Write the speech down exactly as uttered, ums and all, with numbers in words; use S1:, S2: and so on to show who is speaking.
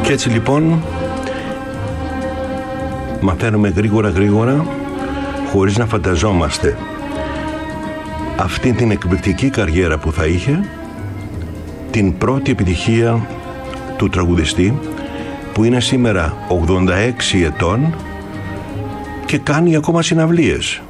S1: Και έτσι λοιπόν μαθαίνουμε γρήγορα γρήγορα, χωρίς να φανταζόμαστε αυτή την εκπληκτική καριέρα που θα είχε, την πρώτη επιτυχία του τραγουδιστή που είναι σήμερα ογδόντα έξι ετών και κάνει ακόμα συναυλίες.